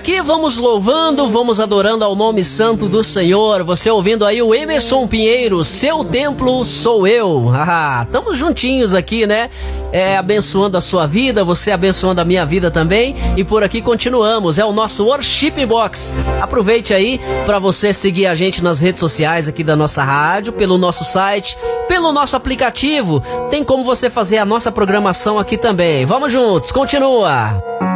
aqui vamos louvando, vamos adorando ao nome santo do Senhor. Você ouvindo aí o Emerson Pinheiro, Seu Templo Sou Eu. Estamos juntinhos aqui, né? Abençoando a sua vida, você abençoando a minha vida também. E por aqui continuamos, é o nosso Worship Box. Aproveite aí para você seguir a gente nas redes sociais aqui da nossa rádio, pelo nosso site, pelo nosso aplicativo. Tem como você fazer a nossa programação aqui também. Vamos juntos, continua!